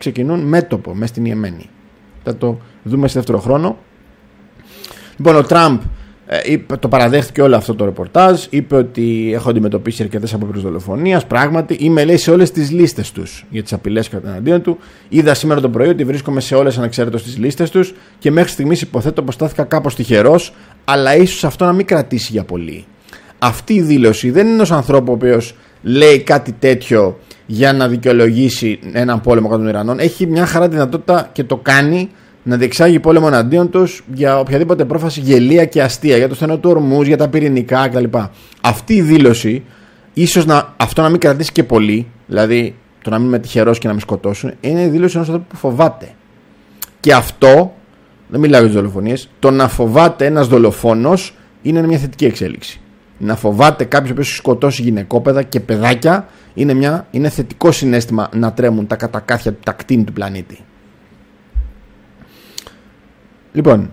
ξεκινούν μέτωπο μέσα στην Ιεμένη. Θα το δούμε σε δεύτερο χρόνο. Λοιπόν, ο Τραμπ το παραδέχτηκε όλο αυτό το ρεπορτάζ. Είπε ότι έχω αντιμετωπίσει αρκετές απόπειρες δολοφονίας. Πράγματι, είμαι, λέει, σε όλες τις λίστες τους για τις απειλές κατά εναντίον του. Είδα σήμερα το πρωί ότι βρίσκομαι σε όλες ανεξάρτητος τις λίστες τους και μέχρι στιγμής υποθέτω πως στάθηκα κάπως τυχερός, αλλά ίσως αυτό να μην κρατήσει για πολύ. Αυτή η δήλωση δεν είναι ενός ανθρώπου ο οποίος λέει κάτι τέτοιο για να δικαιολογήσει έναν πόλεμο κατά των Ιρανών. Έχει μια χαρά δυνατότητα και το κάνει να διεξάγει πόλεμο εναντίον τους για οποιαδήποτε πρόφαση γελία και αστεία, για το στενό του Ορμούζ, για τα πυρηνικά κτλ. Αυτή η δήλωση, ίσως αυτό να μην κρατήσει και πολύ, δηλαδή το να μην είμαι τυχερός και να με σκοτώσουν, είναι η δήλωση ενός ανθρώπου που φοβάται. Και αυτό, δεν μιλάω για τις δολοφονίες, το να φοβάται ένας δολοφόνος είναι μια θετική εξέλιξη. Να φοβάται κάποιος που σκοτώσει γυναικόπαιδα και παιδάκια είναι θετικό συναίσθημα να τρέμουν τα κατακάθια, τα κτίνη του πλανήτη. Λοιπόν,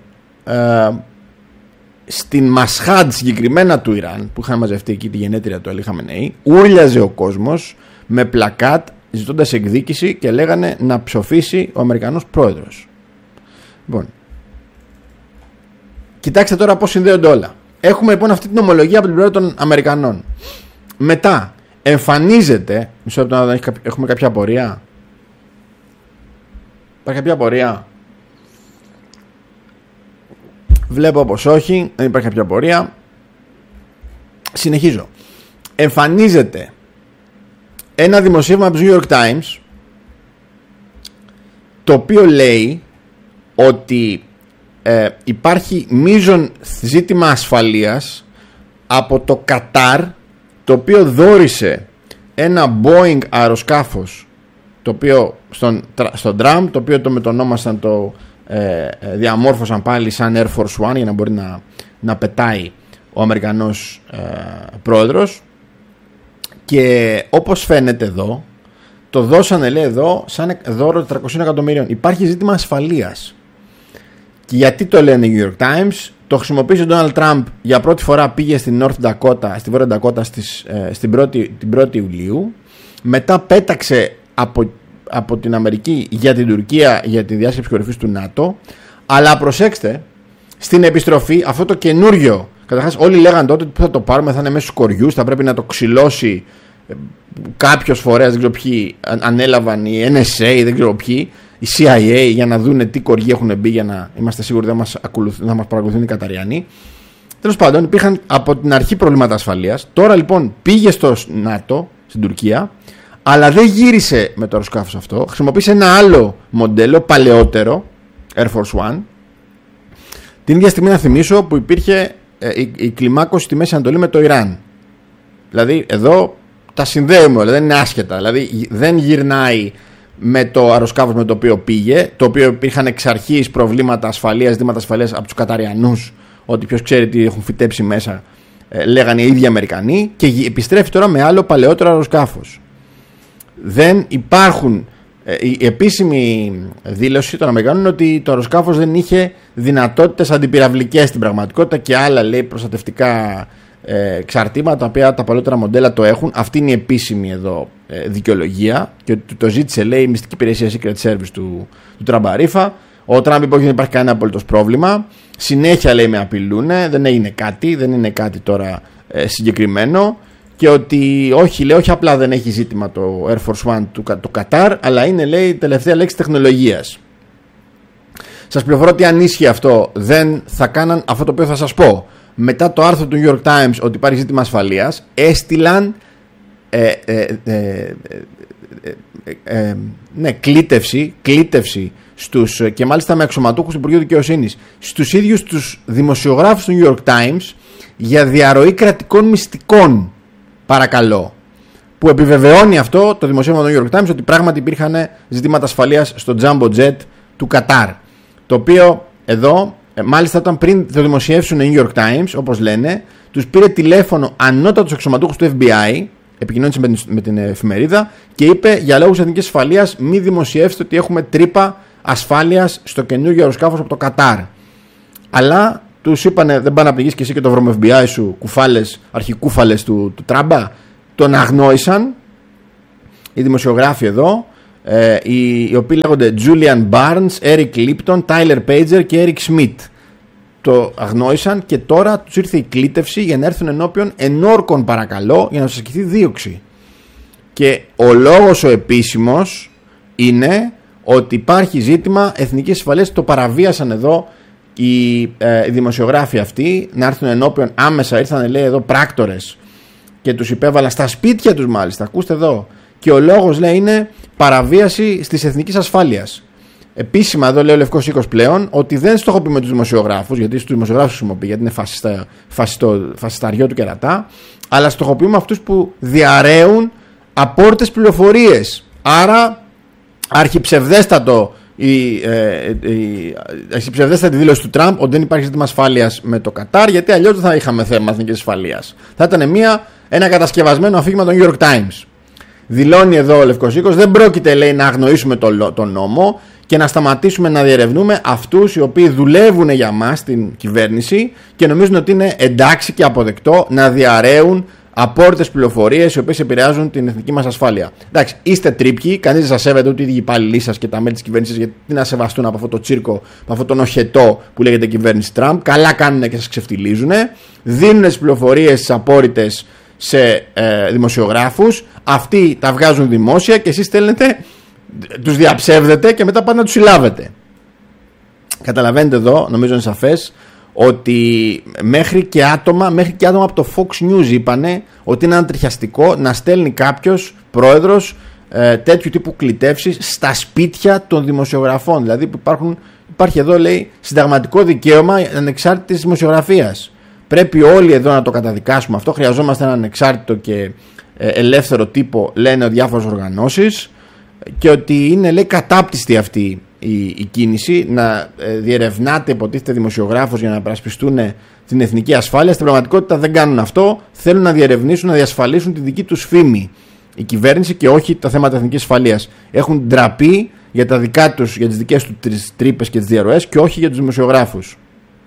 στην Μασχάντ συγκεκριμένα του Ιράν, που είχαν μαζευτεί εκεί τη γενέτρια του Αλή Χαμενεή, ούρλιαζε ο κόσμος με πλακάτ ζητώντας εκδίκηση και λέγανε να ψοφήσει ο Αμερικανός πρόεδρος. Λοιπόν, κοιτάξτε τώρα πώς συνδέονται όλα. Έχουμε λοιπόν αυτή την ομολογία από την πλευρά των Αμερικανών. Μετά εμφανίζεται, μισό λεπτό να έχουμε κάποια απορία. Υπάρχει κάποια απορία? Βλέπω πως όχι, δεν υπάρχει κάποια απορία. Συνεχίζω. Εμφανίζεται ένα δημοσίευμα από το New York Times, το οποίο λέει ότι υπάρχει μείζον ζήτημα ασφαλείας από το Κατάρ, το οποίο δώρισε ένα Boeing αεροσκάφος, το οποίο στον Τραμπ, το οποίο το μετονόμασαν, το διαμόρφωσαν πάλι σαν Air Force One για να μπορεί να πετάει ο Αμερικανός πρόεδρος, και όπως φαίνεται εδώ το δώσανε, λέει, εδώ σαν δώρο 400 εκατομμυρίων. Υπάρχει ζήτημα ασφαλείας. Και γιατί το λένε οι New York Times? Το χρησιμοποίησε ο Donald Trump για πρώτη φορά, πήγε στην North Dakota, στη Βόρεια Dakota την 1η Ιουλίου. Μετά πέταξε από την Αμερική για την Τουρκία για τη διάσκεψη κορυφής του ΝΑΤΟ. Αλλά προσέξτε, στην επιστροφή αυτό το καινούριο, καταρχάς όλοι λέγανε τότε ότι θα το πάρουμε, θα είναι μέσα στους κοριούς, θα πρέπει να το ξυλώσει κάποιος φορέας, δεν ξέρω ποιοι ανέλαβαν, η NSA, δεν ξέρω ποιοι, η CIA, για να δούνε τι κοργοί έχουν μπει, για να είμαστε σίγουροι δεν μας παρακολουθούν οι Καταριανοί. Τέλος πάντων, υπήρχαν από την αρχή προβλήματα ασφαλείας. Τώρα λοιπόν πήγε στο ΝΑΤΟ, στην Τουρκία, αλλά δεν γύρισε με το αεροσκάφος αυτό. Χρησιμοποίησε ένα άλλο μοντέλο, παλαιότερο, Air Force One. Την ίδια στιγμή, να θυμίσω, που υπήρχε η κλιμάκωση στη Μέση Ανατολή με το Ιράν. Δηλαδή εδώ τα συνδέουμε όλα, δεν είναι άσχετα. Δηλαδή δεν γυρνάει με το αεροσκάφος με το οποίο πήγε, το οποίο υπήρχαν εξ αρχής προβλήματα ασφαλείας, ζητήματα ασφαλείας από τους Καταριανούς, ότι ποιος ξέρει τι έχουν φυτέψει μέσα, λέγανε οι ίδιοι Αμερικανοί, και επιστρέφει τώρα με άλλο παλαιότερο αεροσκάφος. Δεν υπάρχουν. Η επίσημη δήλωση των Αμερικανών είναι ότι το αεροσκάφος δεν είχε δυνατότητες αντιπυραυλικές στην πραγματικότητα και άλλα, λέει, προστατευτικά εξαρτήματα, τα οποία τα παλαιότερα μοντέλα το έχουν. Αυτή είναι η επίσημη εδώ δικαιολογία, και το ζήτησε, λέει, η μυστική υπηρεσία Secret Service του Τραμπαρίφα. Ο Τραμπ είπε ότι δεν υπάρχει κανένα απολύτως πρόβλημα. Συνέχεια, λέει, με απειλούν, δεν είναι κάτι τώρα συγκεκριμένο. Και ότι όχι, λέει, όχι απλά δεν έχει ζήτημα το Air Force One του Κατάρ, αλλά είναι, λέει, η τελευταία λέξη τεχνολογίας. Σας πληροφορώ ότι αν ίσχυε αυτό, δεν θα κάναν αυτό το οποίο θα σας πω. Μετά το άρθρο του New York Times ότι υπάρχει ζήτημα ασφαλείας, έστειλαν κλήτευση στους, και μάλιστα με αξιωματούχους του Υπουργείου Δικαιοσύνης, στους ίδιους τους δημοσιογράφους του New York Times για διαρροή κρατικών μυστικών, παρακαλώ, που επιβεβαιώνει αυτό το δημοσίευμα του New York Times, ότι πράγματι υπήρχαν ζητήματα ασφαλείας στο Jumbo Jet του Κατάρ, το οποίο εδώ, μάλιστα όταν πριν το δημοσιεύσουν οι New York Times, όπως λένε, τους πήρε τηλέφωνο ανώτατος αξιωματούχους του FBI, επικοινώνησε με την εφημερίδα και είπε, για λόγους εθνικής ασφαλείας μη δημοσιεύσετε ότι έχουμε τρύπα ασφάλειας στο καινούργιο αεροσκάφος από το Κατάρ. Αλλά τους είπανε, δεν πάνε να πνιγείς και εσύ και το βρωμό FBI σου, κουφάλες, αρχικούφαλες του Τράμπα. Τον αγνόησαν οι δημοσιογράφοι εδώ, οι οποίοι λέγονται Julian Barnes, Eric Lipton, Tyler Pager και Eric Schmidt. Το αγνόησαν και τώρα τους ήρθε η κλήτευση για να έρθουν ενώπιον ενόρκων, παρακαλώ, για να τους ασκηθεί δίωξη. Και ο λόγος ο επίσημος είναι ότι υπάρχει ζήτημα εθνικής ασφαλείας. Το παραβίασαν εδώ οι δημοσιογράφοι αυτοί, να έρθουν ενώπιον άμεσα. Ήρθαν, λέει, εδώ πράκτορες και τους υπέβαλαν στα σπίτια τους, μάλιστα. Ακούστε εδώ. Και ο λόγος, λέει, είναι παραβίαση της εθνικής ασφάλειας. Επίσημα, εδώ λέει ο Λευκός Οίκος πλέον ότι δεν στοχοποιούμε τους δημοσιογράφους, γιατί στους δημοσιογράφους χρησιμοποιεί, γιατί είναι φασισταριό του κερατά, αλλά στοχοποιούμε αυτούς που διαρρέουν απόρριτες πληροφορίες. Άρα, αρχιψευδέστατη δήλωση του Τραμπ ότι δεν υπάρχει ζήτημα ασφάλειας με το Κατάρ, γιατί αλλιώς δεν θα είχαμε θέμα εθνικής ασφαλείας. Θα ήταν ένα κατασκευασμένο αφήγημα των New York Times. Δηλώνει εδώ ο Λευκός Οίκος, δεν πρόκειται, λέει, να αγνοήσουμε τον νόμο και να σταματήσουμε να διερευνούμε αυτούς οι οποίοι δουλεύουν για μας στην κυβέρνηση και νομίζουν ότι είναι εντάξει και αποδεκτό να διαρρέουν απόρριτες πληροφορίες οι οποίες επηρεάζουν την εθνική μας ασφάλεια. Εντάξει, είστε τρίπκοι, κανείς δεν σας σέβεται, ούτε οι ίδιοι υπάλληλοι σας και τα μέλη της κυβέρνησης, γιατί να σεβαστούν από αυτό το τσίρκο, από αυτόν τον οχετό που λέγεται κυβέρνηση Τραμπ. Καλά κάνουν και σας ξεφτιλίζουν. Δίνουν τις πληροφορίες τις απόρριτες σε δημοσιογράφους. Αυτοί τα βγάζουν δημόσια και εσείς στέλνετε, τους διαψεύδετε και μετά πάτε να τους συλλάβετε. Καταλαβαίνετε εδώ, νομίζω είναι σαφές, ότι μέχρι και άτομα από το Fox News είπανε ότι είναι ανατριχιαστικό να στέλνει κάποιος πρόεδρος τέτοιου τύπου κλητεύσεις στα σπίτια των δημοσιογραφών. Δηλαδή που υπάρχει εδώ, λέει, συνταγματικό δικαίωμα ανεξάρτητης δημοσιογραφίας. Πρέπει όλοι εδώ να το καταδικάσουμε αυτό. Χρειαζόμαστε έναν ανεξάρτητο και ελεύθερο τύπο, λένε διάφορες οργανώσεις, και ότι είναι, λέει, κατάπτυστη αυτή η κίνηση να διερευνάται, υποτίθεται, δημοσιογράφος για να υπερασπιστούν την εθνική ασφάλεια. Στην πραγματικότητα δεν κάνουν αυτό. Θέλουν να διερευνήσουν, να διασφαλίσουν τη δική τους φήμη η κυβέρνηση και όχι τα θέματα εθνικής ασφαλείας. Έχουν ντραπεί για τα δικά τους, για τις δικές τους τρύπες και τις διαρροές και όχι για τους δημοσιογράφους.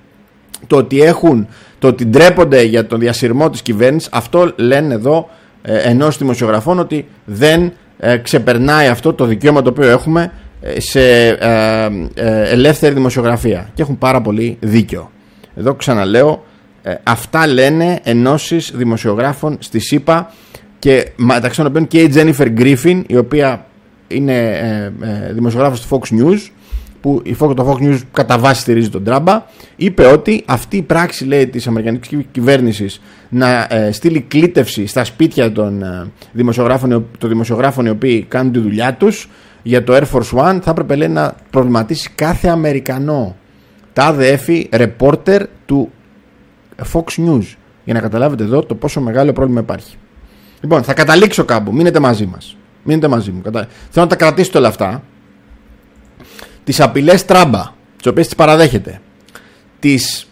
Το ότι ντρέπονται για τον διασυρμό της κυβέρνησης, αυτό λένε εδώ ενός δημοσιογραφών, ότι δεν ξεπερνάει αυτό το δικαίωμα το οποίο έχουμε σε ελεύθερη δημοσιογραφία. Και έχουν πάρα πολύ δίκιο. Εδώ ξαναλέω, αυτά λένε ενώσεις δημοσιογράφων στη ΣΥΠΑ, και μεταξύ των οποίων και η Τζένιφερ Γκρίφιν, η οποία είναι δημοσιογράφος του Fox News, που το Fox News κατά βάση στηρίζει τον Τράμπα, είπε ότι αυτή η πράξη, λέει, της αμερικανικής κυβέρνησης να στείλει κλήτευση στα σπίτια των δημοσιογράφων οι οποίοι κάνουν τη δουλειά τους για το Air Force One, θα έπρεπε, λέει, να προβληματίσει κάθε Αμερικανό. Τάδε έφη ρεπόρτερ του Fox News, για να καταλάβετε εδώ το πόσο μεγάλο πρόβλημα υπάρχει. Λοιπόν, θα καταλήξω κάπου, μείνετε μαζί μας. Μείνετε μαζί μου. Θέλω να τα κρατήσετε όλα αυτά. Τις απειλές Τράμπα, τις οποίες τις παραδέχεται, τις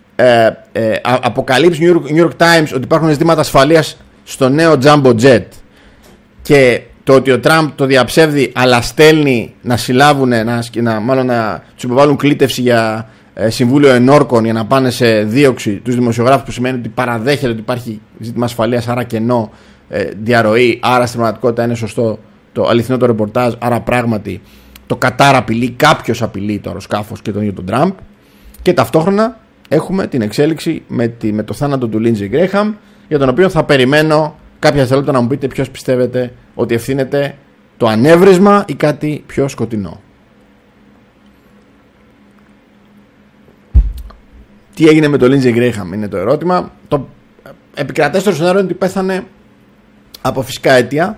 αποκαλύψεις New York Times ότι υπάρχουν ζητήματα ασφαλείας στο νέο Jumbo Jet, και το ότι ο Τραμπ το διαψεύδει αλλά στέλνει να συλλάβουν, να τους υποβάλουν κλήτευση για συμβούλιο ενόρκων για να πάνε σε δίωξη τους δημοσιογράφους, που σημαίνει ότι παραδέχεται ότι υπάρχει ζήτημα ασφαλείας, άρα κενό διαρροή, άρα στην πραγματικότητα είναι σωστό το αληθινό το ρεπορτάζ, άρα πράγματι το Κατάρ απειλεί, κάποιος απειλεί το αεροσκάφος και τον ίδιο τον Τραμπ. Και ταυτόχρονα έχουμε την εξέλιξη με το θάνατο του Λίντζεϊ Γκρέχαμ, για τον οποίο θα περιμένω κάποια δευτερόλεπτα να μου πείτε ποιος πιστεύετε ότι ευθύνεται, το ανέβρισμα ή κάτι πιο σκοτεινό. Τι έγινε με το Λίντζεϊ Γκρέχαμ είναι το ερώτημα. Το επικρατέστερο σενάριο είναι ότι πέθανε από φυσικά αίτια.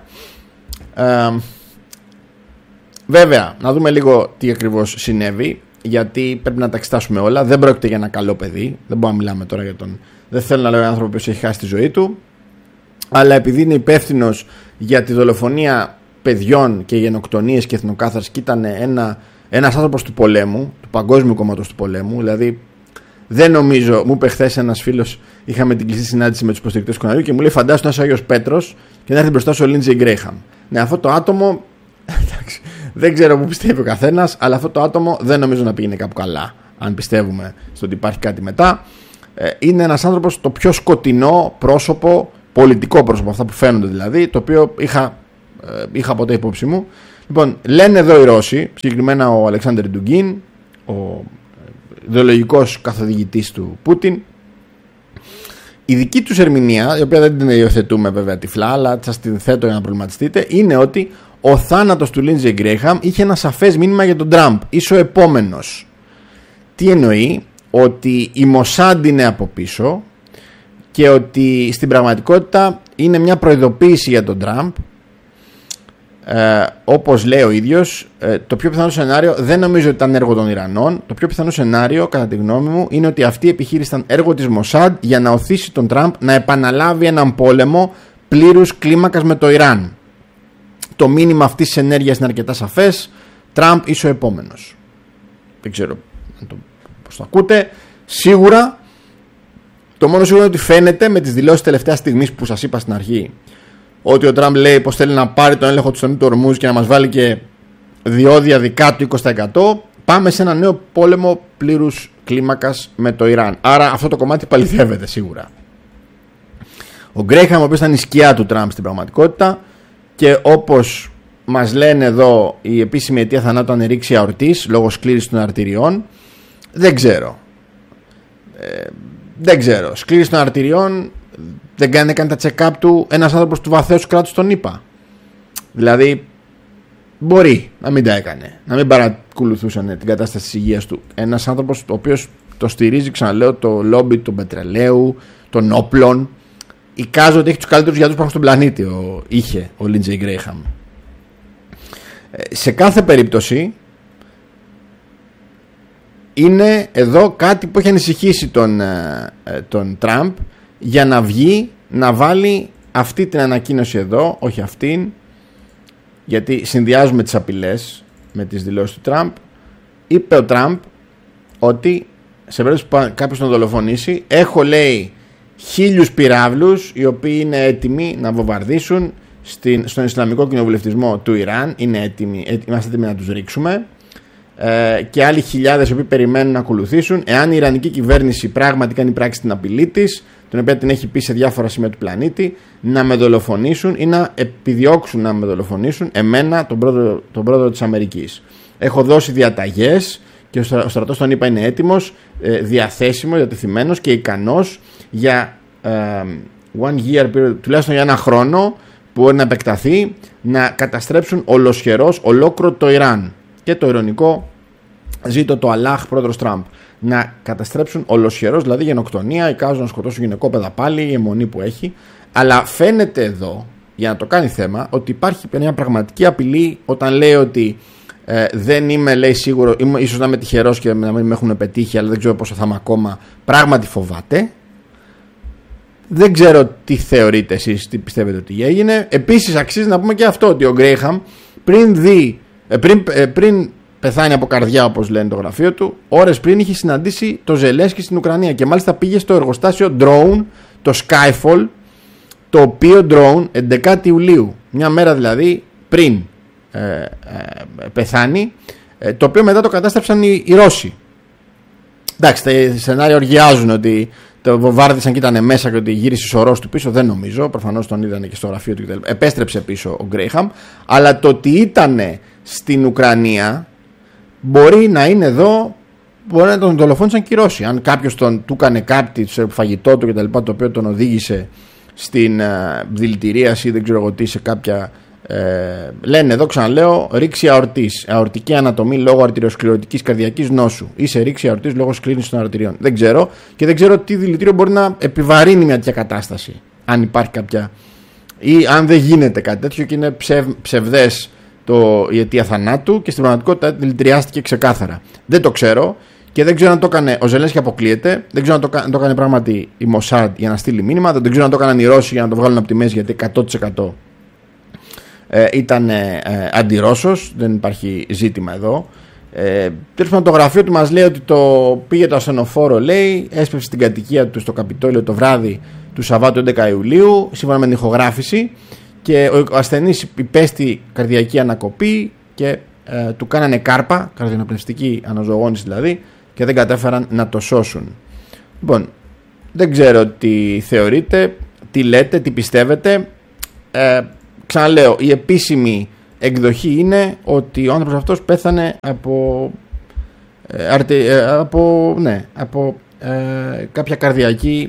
Βέβαια, να δούμε λίγο τι ακριβώς συνέβη, γιατί πρέπει να τα εξετάσουμε όλα. Δεν πρόκειται για ένα καλό παιδί. Δεν μπορούμε να μιλάμε τώρα για τον. Δεν θέλω να λέω έναν άνθρωπο που έχει χάσει τη ζωή του. Αλλά επειδή είναι υπεύθυνος για τη δολοφονία παιδιών και γενοκτονίες και εθνοκάθαρση, και ήταν ένας άνθρωπος του πολέμου, του Παγκόσμιου Κόμματος του Πολέμου. Δηλαδή, δεν νομίζω. Μου είπε χθες ένας φίλος, είχαμε την κλειστή συνάντηση με τους υποστηρικτές του Κοναριού και μου λέει: φαντάσου να είσαι ο Άγιος Πέτρος και να έρθει μπροστά σου ο Λίντζεϊ Γκρέχαμ. Ναι, αυτό το άτομο. Εντάξει, δεν ξέρω που πιστεύει ο καθένας, αλλά αυτό το άτομο δεν νομίζω να πήγαινε κάπου καλά, αν πιστεύουμε στο ότι υπάρχει κάτι μετά. Είναι ένας άνθρωπος, το πιο σκοτεινό πρόσωπο, πολιτικό πρόσωπο, αυτά που φαίνονται δηλαδή, το οποίο είχα ποτέ υπόψη μου. Λοιπόν, λένε εδώ οι Ρώσοι, συγκεκριμένα ο Αλεξάνδρ Ντουγκίν, ο ιδεολογικός καθοδηγητής του Πούτιν, η δική τους ερμηνεία, η οποία δεν την υιοθετούμε βέβαια τυφλά, αλλά σας την θέτω για να προβληματιστείτε, είναι ότι ο θάνατος του Λίντζεϊ Γκρέιχαμ είχε ένα σαφές μήνυμα για τον Τραμπ. Είσαι ο επόμενος. Τι εννοεί? Ότι η Μοσάντ είναι από πίσω και ότι στην πραγματικότητα είναι μια προειδοποίηση για τον Τραμπ. Όπως λέει ο ίδιος, το πιο πιθανό σενάριο δεν νομίζω ότι ήταν έργο των Ιρανών. Το πιο πιθανό σενάριο, κατά τη γνώμη μου, είναι ότι αυτή η επιχείρηση ήταν έργο της Μοσάντ για να οθήσει τον Τραμπ να επαναλάβει έναν πόλεμο πλήρους κλίμακας με το Ιράν. Το μήνυμα αυτής της ενέργειας είναι αρκετά σαφές. Τραμπ είσαι ο επόμενος. Δεν ξέρω πώς το ακούτε. Σίγουρα, το μόνο σίγουρο είναι ότι φαίνεται με τις δηλώσεις τελευταίας στιγμής που σας είπα στην αρχή, ότι ο Τραμπ λέει πως θέλει να πάρει τον έλεγχο του στενού του Ορμούζ και να μας βάλει και διόδια δικά του 20%. Πάμε σε ένα νέο πόλεμο πλήρους κλίμακας με το Ιράν. Άρα αυτό το κομμάτι παληθεύεται σίγουρα. Ο Γκρέιχαμ, ο οποίος ήταν η σκιά του Τραμπ στην πραγματικότητα, και όπως μας λένε εδώ, η επίσημη αιτία θανάτου ανερήξια ορτής λόγω σκλήρησης των αρτηριών. Δεν ξέρω. Σκλήρηση των αρτηριών. Δεν έκανε τα check-up του ένας άνθρωπος του βαθέως κράτους των ΗΠΑ. Δηλαδή μπορεί να μην τα έκανε, να μην παρακολουθούσαν την κατάσταση της υγείας του. Ένας άνθρωπος ο οποίος το στηρίζει, ξαναλέω, το λόμπι του πετρελαίου, των όπλων. Εικάζω ότι έχει τους καλύτερους γιατρούς που υπάρχουν στον πλανήτη. Είχε ο Λίντζεϊ Γκρέιχαμ. Σε κάθε περίπτωση είναι εδώ κάτι που έχει ανησυχήσει τον Τραμπ, για να βγει να βάλει αυτή την ανακοίνωση εδώ, όχι αυτήν, γιατί συνδυάζουμε τις απειλές με τις δηλώσεις του Τραμπ. Είπε ο Τραμπ ότι σε περίπτωση που κάποιος τον δολοφονήσει, έχω, λέει, 1000 πυράβλους οι οποίοι είναι έτοιμοι να βομβαρδίσουν στον Ισλαμικό κοινοβουλευτισμό του Ιράν. Είμαστε έτοιμοι να τους ρίξουμε. Και άλλοι χιλιάδες οι οποίοι περιμένουν να ακολουθήσουν, εάν η Ιρανική κυβέρνηση πράγματι κάνει πράξη την απειλή της, την οποία την έχει πει σε διάφορα σημεία του πλανήτη, να με δολοφονήσουν ή να επιδιώξουν να με δολοφονήσουν εμένα, τον πρόεδρο της Αμερικής. Έχω δώσει διαταγές και ο στρατός των ΗΠΑ είναι έτοιμος, διαθέσιμος, διατεθειμένος και ικανός για one year period, τουλάχιστον για ένα χρόνο που μπορεί να επεκταθεί, να καταστρέψουν ολοσχερός ολόκληρο το Ιράν. Και το ειρωνικό, ζήτω το Αλλάχ, πρόεδρος Τραμπ, να καταστρέψουν ολοσχερός, δηλαδή γενοκτονία, εικάζουν να σκοτώσουν γυναικόπαιδα πάλι, η αιμονή που έχει. Αλλά φαίνεται εδώ, για να το κάνει θέμα, ότι υπάρχει μια πραγματική απειλή όταν λέει ότι δεν είμαι, λέει, σίγουρο, ίσως να είμαι τυχερός και να μην με έχουν πετύχει, αλλά δεν ξέρω πόσο θα είμαι ακόμα. Πράγματι φοβάται. Δεν ξέρω τι θεωρείτε εσείς, τι πιστεύετε ότι έγινε. Επίσης αξίζει να πούμε και αυτό, ότι ο Γκρέιχαμ πριν πεθάνει από καρδιά, όπως λένε το γραφείο του, ώρες πριν είχε συναντήσει το Ζελένσκι στην Ουκρανία και μάλιστα πήγε στο εργοστάσιο drone, το Skyfall, το οποίο drone 11 Ιουλίου, μια μέρα δηλαδή πριν πεθάνει, το οποίο μετά το κατάστρεψαν οι Ρώσοι. Εντάξει, τα σενάρια οργιάζουν ότι το βομβάρδισαν και ήταν μέσα και ότι γύρισε σωρός του πίσω. Δεν νομίζω. Προφανώς τον είδανε και στο γραφείο του κτλ. Επέστρεψε πίσω ο Γκρέιχαμ. Αλλά το ότι ήταν στην Ουκρανία μπορεί να είναι εδώ, μπορεί να τον δολοφόνησαν και οι Ρώσοι. Αν κάποιος του έκανε κάτι σε φαγητό του κτλ., το οποίο τον οδήγησε στην δηλητηρίαση ή δεν ξέρω εγώ τι, σε κάποια. Λένε εδώ, ξαναλέω, ρήξη αορτής, αορτική ανατομή λόγω αρτηριοσκληρωτικής καρδιακής νόσου ή σε ρήξη αορτής λόγω σκλήνησης των αρτηριών. Δεν ξέρω, και δεν ξέρω τι δηλητήριο μπορεί να επιβαρύνει μια τέτοια κατάσταση, αν υπάρχει κάποια, ή αν δεν γίνεται κάτι τέτοιο και είναι ψευδές η αιτία θανάτου και στην πραγματικότητα δηλητηριάστηκε ξεκάθαρα. Δεν το ξέρω και δεν ξέρω αν το έκανε ο Ζελένσκι, αποκλείεται. Δεν ξέρω αν το έκανε πράγματι η Μοσάντ για να στείλει μήνυμα. Δεν ξέρω αν το έκαναν οι Ρώσοι για να το βγάλουν από τη μέση, γιατί 100% ήταν αντιρώσος, δεν υπάρχει ζήτημα εδώ. Τέλος πάντων, το γραφείο του μας λέει ότι πήγε το ασθενοφόρο, λέει, έσπευσε στην κατοικία του στο Καπιτόλιο το βράδυ του Σαββάτου 11 Ιουλίου, σύμφωνα με την ηχογράφηση, και ο ασθενής υπέστη καρδιακή ανακοπή και του κάνανε κάρπα, καρδιοναπνευστική αναζωογόνηση δηλαδή, και δεν κατέφεραν να το σώσουν. Λοιπόν, δεν ξέρω τι θεωρείτε, τι λέτε, τι πιστεύετε. Ξαναλέω, η επίσημη εκδοχή είναι ότι ο άνθρωπος αυτός πέθανε από κάποια καρδιακή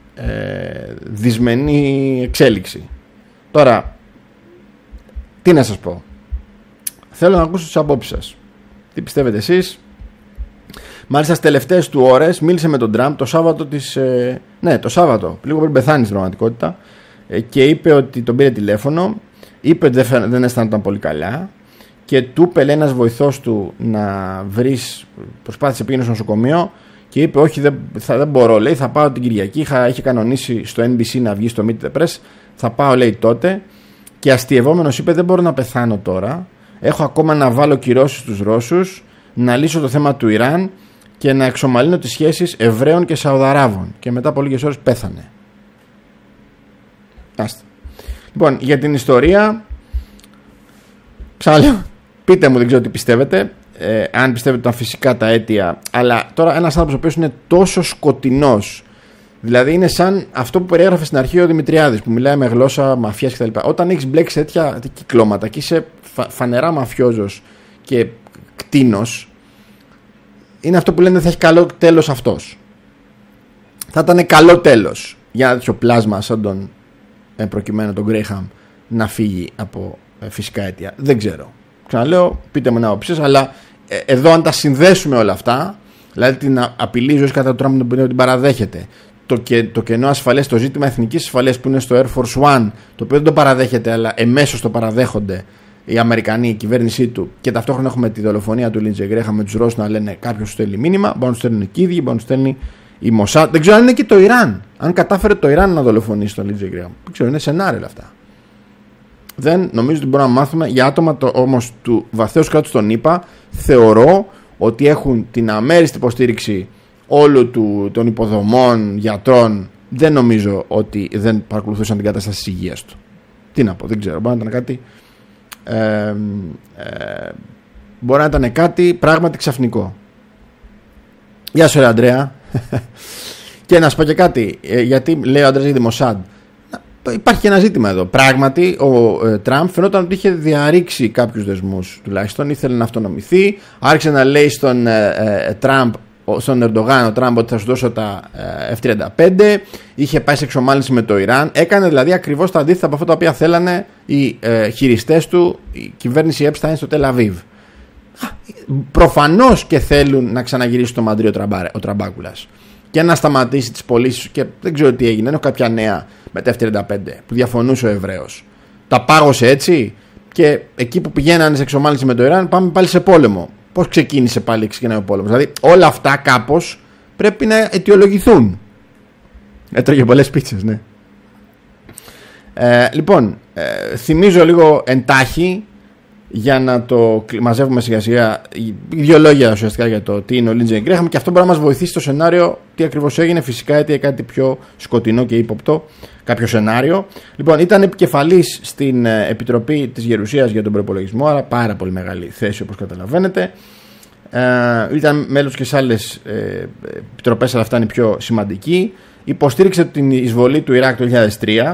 δυσμενή εξέλιξη. Τώρα, τι να σας πω, θέλω να ακούσω τις απόψεις σας. Τι πιστεύετε εσείς? Μάλιστα στις τελευταίες του ώρες μίλησε με τον Τραμπ το Σάββατο το Σάββατο, λίγο πριν πεθάνει στην πραγματικότητα, και είπε ότι τον πήρε τηλέφωνο, είπε ότι δεν αισθάνονταν πολύ καλά και του είπε, λέει, ένας βοηθός του να βρεις, προσπάθησε, πήγαινε στο νοσοκομείο και είπε όχι, δεν μπορώ, λέει, θα πάω την Κυριακή, είχε κανονίσει στο NBC να βγει στο Meet the Press, θα πάω, λέει, τότε, και αστειευόμενος είπε, δεν μπορώ να πεθάνω τώρα, έχω ακόμα να βάλω κυρώσεις στους Ρώσους, να λύσω το θέμα του Ιράν και να εξομαλύνω τις σχέσεις Εβραίων και Σαουδαράβων, και μετά από λίγες ώρες πέθανε. Άστε. Λοιπόν, για την ιστορία, ξαναλέω, πείτε μου, δεν ξέρω τι πιστεύετε, αν πιστεύετε τα φυσικά τα αίτια, αλλά τώρα ένας άνθρωπος ο οποίος είναι τόσο σκοτεινός, δηλαδή είναι σαν αυτό που περιέγραφε στην αρχή ο Δημητριάδης, που μιλάει με γλώσσα μαφιάς κτλ. Όταν έχεις μπλέξει τέτοια κυκλώματα και είσαι φανερά μαφιόζος και κτήνος, είναι αυτό που λένε θα έχει καλό τέλος αυτός. Θα ήταν καλό τέλος για ένα τέτοιο πλάσμα σαν τον προκειμένου τον Γκρέιχαμ να φύγει από φυσικά αίτια. Δεν ξέρω. Ξαναλέω, πείτε μου ένα άποψη σας, αλλά εδώ αν τα συνδέσουμε όλα αυτά, δηλαδή την απειλή ζωή κατά του Τραμπ που την παραδέχεται, το κενό ασφαλές, το ζήτημα εθνικής ασφαλείας που είναι στο Air Force One, το οποίο δεν το παραδέχεται αλλά εμέσως το παραδέχονται οι Αμερικανοί, η κυβέρνησή του, και ταυτόχρονα έχουμε τη δολοφονία του Λίντζεϊ Γκρέχαμ με τους Ρώσους να λένε κάποιος του στέλνει μήνυμα, μπορεί να του στέλνουν και οι ίδιοι, μπορεί να του στέλνει η Μοσάντ. Δεν ξέρω αν είναι και το Ιράν. Αν κατάφερε το Ιράν να δολοφονήσει τον Λίντζεϊ Γκρέχαμ. Δεν ξέρω, είναι σενάρια όλα αυτά. Δεν νομίζω ότι μπορούμε να μάθουμε για άτομα όμως του βαθέως κράτους των ΗΠΑ. Θεωρώ ότι έχουν την αμέριστη υποστήριξη όλου των υποδομών, γιατρών. Δεν νομίζω ότι δεν παρακολουθούσαν την κατάσταση της υγείας του. Τι να πω, δεν ξέρω. Μπορεί να ήταν κάτι. Μπορεί να ήταν κάτι πράγματι ξαφνικό. Γεια σου, ρε Αντρέα. Και να σου πω και κάτι, γιατί λέει ο Αντρέας για τη Μοσάντ. Υπάρχει και ένα ζήτημα εδώ. Πράγματι, ο Τραμπ φαινόταν ότι είχε διαρρήξει κάποιους δεσμούς, τουλάχιστον ήθελε να αυτονομηθεί. Άρχισε να λέει στον Ερντογάν ο Τραμπ ότι θα σου δώσω τα F-35. Είχε πάει σε εξομάλυνση με το Ιράν. Έκανε δηλαδή ακριβώς τα αντίθετα από αυτά τα οποία θέλανε οι χειριστές του, η κυβέρνηση Επστάιν στο Τελ Αβίβ. Προφανώς και θέλουν να ξαναγυρίσει το Μαντρί ο Τραμπάκουλας και να σταματήσει τις πωλήσεις, και δεν ξέρω τι έγινε. Έχω κάποια νέα με τα F-35 που διαφωνούσε ο Εβραίος. Τα πάγωσε έτσι, και εκεί που πηγαίνανε σε εξομάλυνση με το Ιράν, πάμε πάλι σε πόλεμο. Πώς ξεκίνησε πάλι, ξεκινάει ο πόλεμος? Δηλαδή όλα αυτά κάπως πρέπει να αιτιολογηθούν. Έτρωγε πολλές πίτσες, ναι. Λοιπόν, θυμίζω λίγο εντάχει, για να το μαζεύουμε σιγά σιγά, δύο λόγια ουσιαστικά για το τι είναι ο Λίντζεϊ Γκρέχαμ, και αυτό μπορεί να μας βοηθήσει στο σενάριο τι ακριβώς έγινε. Φυσικά γιατί κάτι πιο σκοτεινό και ύποπτο, κάποιο σενάριο. Λοιπόν, ήταν επικεφαλής στην Επιτροπή της Γερουσίας για τον Προϋπολογισμό, άρα πάρα πολύ μεγάλη θέση όπως καταλαβαίνετε. Ήταν μέλος και σε άλλες επιτροπές, αλλά αυτά είναι πιο σημαντική. Υποστήριξε την εισβολή του Ιράκ το 2003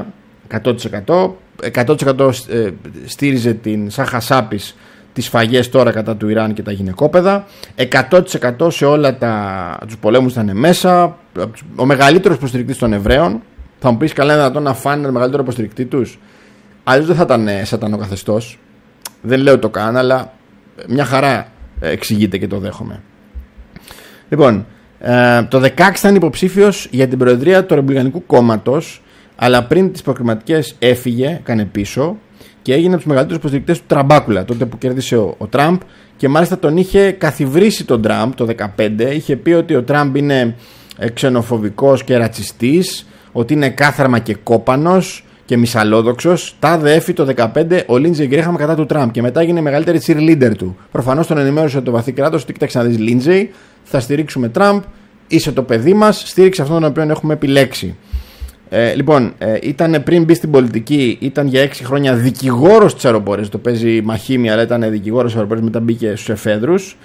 100%. Στήριζε την σαν χασάπης τις σφαγές τώρα κατά του Ιράν και τα γυναικόπαιδα. 100% σε όλα τους πολέμους ήταν μέσα. Ο μεγαλύτερος υποστηρικτής των Εβραίων. Θα μου πεις, καλά, είναι δυνατόν να φάνε τον μεγαλύτερο υποστηρικτή τους? Αλλιώς δεν θα ήταν σατανό καθεστώς. Δεν λέω το καν, αλλά μια χαρά εξηγείται και το δέχομαι. Λοιπόν, το 2016 ήταν υποψήφιος για την προεδρία του Ρεπουμπλικανικού Κόμματος, αλλά πριν τις προκριματικές έφυγε, έκανε πίσω και έγινε από τους μεγαλύτερους υποστηρικτές του Τραμπάκουλα, τότε που κέρδισε ο Τραμπ, και μάλιστα τον είχε καθιβρίσει τον Τραμπ το 2015. Είχε πει ότι ο Τραμπ είναι ξενοφοβικός και ρατσιστής, ότι είναι κάθαρμα και κόπανος και μυσαλλόδοξος. Τα έφη το 2015 ο Λίντζεϊ Γκρέχαμ κατά του Τραμπ, και μετά έγινε η μεγαλύτερη cheerleader του. Προφανώς τον ενημέρωσε το βαθύ κράτος ότι κοίταξε να δεις, Λίντζεϊ, θα στηρίξουμε Τραμπ, είσαι το παιδί μας, στήριξε αυτόν τον οποίο έχουμε επιλέξει. Λοιπόν, ήταν πριν μπει στην πολιτική, ήταν για 6 χρόνια δικηγόρος της αεροπορίας. Το παίζει μαχήμια, αλλά ήταν δικηγόρος της αεροπορίας, μετά μπήκε στους εφέδρους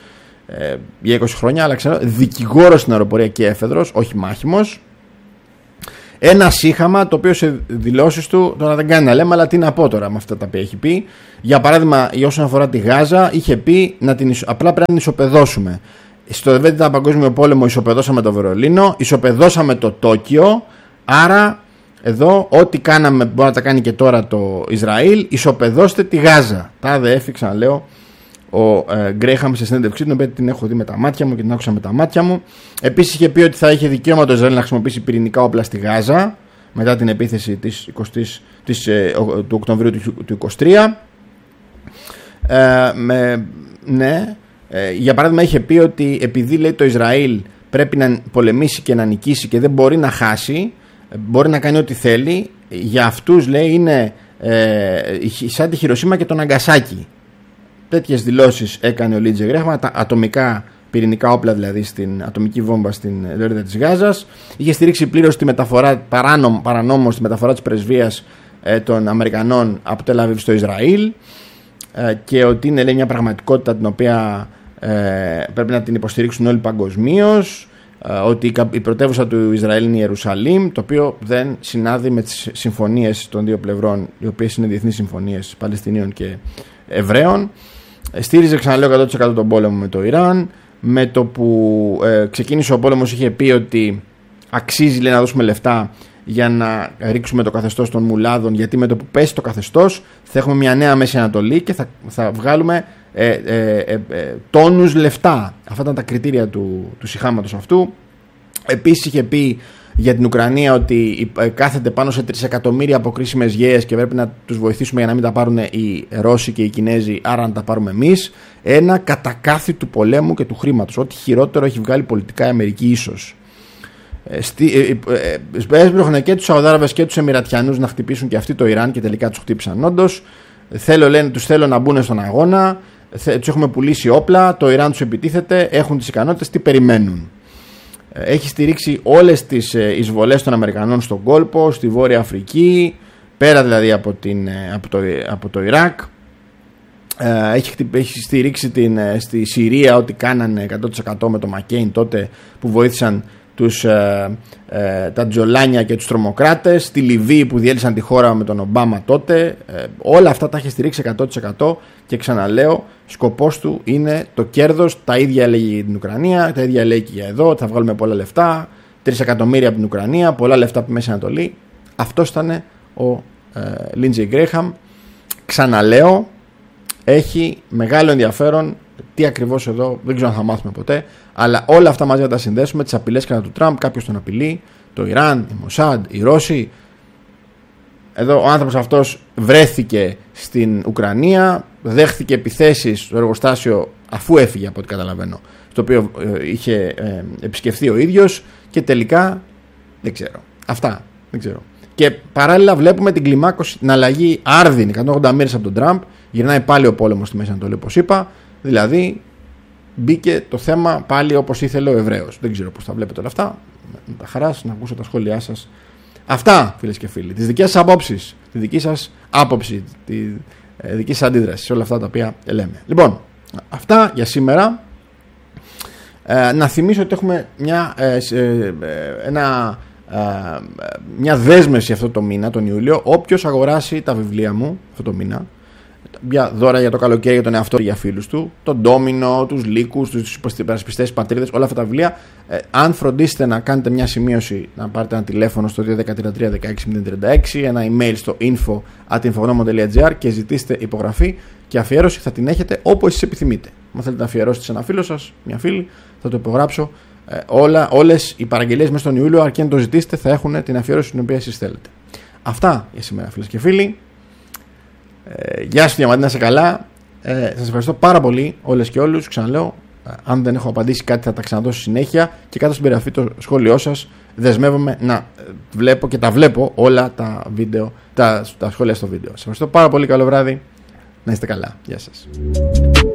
για 20 χρόνια, αλλά ξέρω, δικηγόρος στην αεροπορία και έφεδρος, όχι μάχημος. Ένα σύγχαμα το οποίο σε δηλώσεις του τώρα δεν κάνει να λέμε, αλλά τι να πω τώρα με αυτά τα οποία έχει πει. Για παράδειγμα, όσον αφορά τη Γάζα, είχε πει απλά πρέπει να την ισοπεδώσουμε. Στο Δεύτερο Παγκόσμιο Πόλεμο ισοπεδώσαμε το Βερολίνο, ισοπεδώσαμε το Τόκιο, άρα εδώ ό,τι κάναμε μπορεί να τα κάνει και τώρα το Ισραήλ, ισοπεδώστε τη Γάζα. Τα ΑΔΕΦ, ξαναλέω, ο Γκρέιχαμ σε συνέντευξή, την οποία την έχω δει με τα μάτια μου και την άκουσα με τα μάτια μου. Επίσης είχε πει ότι θα είχε δικαίωμα το Ισραήλ να χρησιμοποιήσει πυρηνικά όπλα στη Γάζα μετά την επίθεση του Οκτωβρίου του 23. Για παράδειγμα είχε πει ότι επειδή λέει το Ισραήλ πρέπει να πολεμήσει και να νικήσει και δεν μπορεί να χάσει, μπορεί να κάνει ό,τι θέλει, για αυτούς λέει είναι σαν τη Χιροσίμα και το Ναγκασάκι. Τέτοιες δηλώσεις έκανε ο Λίντζε Γκρέχαμ, τα ατομικά πυρηνικά όπλα δηλαδή στην ατομική βόμβα στην λωρίδα της Γάζας. Είχε στηρίξει πλήρως τη μεταφορά, παρανόμως τη μεταφορά της πρεσβείας των Αμερικανών από Τελ Αβίβ στο Ισραήλ, και ότι είναι λέει μια πραγματικότητα την οποία πρέπει να την υποστηρίξουν όλοι παγκοσμίως, ότι η πρωτεύουσα του Ισραήλ είναι η Ιερουσαλήμ, το οποίο δεν συνάδει με τις συμφωνίες των δύο πλευρών, οι οποίες είναι διεθνείς συμφωνίες Παλαιστινίων και Εβραίων. Στήριζε, ξαναλέω, 100% τον πόλεμο με το Ιράν. Με το που ξεκίνησε ο πόλεμος είχε πει ότι αξίζει λέει, να δώσουμε λεφτά για να ρίξουμε το καθεστώς των μουλάδων, γιατί με το που πέσει το καθεστώς θα έχουμε μια νέα Μέση Ανατολή και θα βγάλουμε τόνους λεφτά. Αυτά ήταν τα κριτήρια του σιχάματος αυτού. Επίσης είχε πει για την Ουκρανία ότι κάθεται πάνω σε 3 εκατομμύρια αποκρίσιμες γέες και πρέπει να τους βοηθήσουμε για να μην τα πάρουν οι Ρώσοι και οι Κινέζοι, άρα να τα πάρουμε εμείς. Ένα κατακάθι του πολέμου και του χρήματος. Ό,τι χειρότερο έχει βγάλει πολιτικά η Αμερική ίσως. Έσπρωχνε και τους Σαουδάραβες και τους Εμιρατιανούς να χτυπήσουν και αυτοί το Ιράν και τελικά τους χτύπησαν όντως. Τους θέλω να μπουν στον αγώνα, τους έχουμε πουλήσει όπλα, το Ιράν τους επιτίθεται, έχουν τις ικανότητες, τι περιμένουν. Έχει στηρίξει όλες τις εισβολές των Αμερικανών στον κόλπο, στη Βόρεια Αφρική, πέρα δηλαδή από το Ιράκ. Έχει στηρίξει στη Συρία ό,τι κάνανε 100% με το Μακέιν τότε που βοήθησαν τα τζολάνια και τους τρομοκράτες, στη Λιβύη που διέλυσαν τη χώρα με τον Ομπάμα τότε. Όλα αυτά τα έχει στηρίξει 100% και ξαναλέω, σκοπός του είναι το κέρδος. Τα ίδια έλεγε για την Ουκρανία, τα ίδια λέει και για εδώ, θα βγάλουμε πολλά λεφτά, 3 εκατομμύρια από την Ουκρανία, πολλά λεφτά από τη Μέση Ανατολή. Αυτός ήταν ο Λίντζε Γκρέχαμ. Ξαναλέω, έχει μεγάλο ενδιαφέρον τι ακριβώς εδώ, δεν ξέρω αν θα μάθουμε ποτέ, αλλά όλα αυτά μαζί να τα συνδέσουμε, τις απειλές κατά του Τραμπ, κάποιος τον απειλεί, το Ιράν, η Μοσάντ, οι Ρώσοι. Εδώ ο άνθρωπος αυτός βρέθηκε στην Ουκρανία, δέχθηκε επιθέσεις στο εργοστάσιο αφού έφυγε από ό,τι καταλαβαίνω, στο οποίο είχε επισκεφθεί ο ίδιος και τελικά δεν ξέρω. Αυτά δεν ξέρω. Και παράλληλα βλέπουμε την κλιμάκωση, την αλλαγή άρδινη 180 μέρες από τον Τραμπ, γυρνάει πάλι ο πόλεμος στη Μέση Ανατολή όπως είπα, δηλαδή μπήκε το θέμα πάλι όπως ήθελε ο Εβραίος. Δεν ξέρω πώς θα βλέπετε όλα αυτά, με τα χαράς να ακούσω τα σχόλιά σας. Αυτά φίλες και φίλοι, τις δικές σας απόψεις, τη δική σας άποψη, τη δική σας αντίδραση σε όλα αυτά τα οποία λέμε. Λοιπόν, αυτά για σήμερα. Να θυμίσω ότι έχουμε μια δέσμευση αυτό το μήνα, τον Ιούλιο. Όποιος αγοράσει τα βιβλία μου αυτό το μήνα, μια δώρα για το καλοκαίρι για τον εαυτό και για φίλους του, τον Ντόμινο, τους Λύκους, τους υπερασπιστές πατρίδες, όλα αυτά τα βιβλία, αν φροντίσετε να κάνετε μια σημείωση, να πάρετε ένα τηλέφωνο στο 213-316-036, ένα email στο info@infognomon.gr και ζητήστε υπογραφή και αφιέρωση, θα την έχετε όπου εσείς επιθυμείτε. Αν θέλετε να αφιερώσετε σε ένα φίλο σας, μια φίλη, θα το υπογράψω. Όλες οι παραγγελίες μέσα στον Ιούλιο, αρκεί να το ζητήσετε, θα έχουν την αφιέρωση την οποία εσείς θέλετε. Αυτά για σήμερα φίλες και φίλοι. Γεια σου Διαμαντή, να είσαι καλά. Σας ευχαριστώ πάρα πολύ όλες και όλους. Ξαναλέω, αν δεν έχω απαντήσει κάτι θα τα ξαναδώσω συνέχεια και κάτω στην περιγραφή το σχόλιο σας. Δεσμεύομαι να βλέπω και τα βλέπω όλα τα βίντεο, τα σχόλια στο βίντεο. Σας ευχαριστώ πάρα πολύ, καλό βράδυ, να είστε καλά. Γεια σας.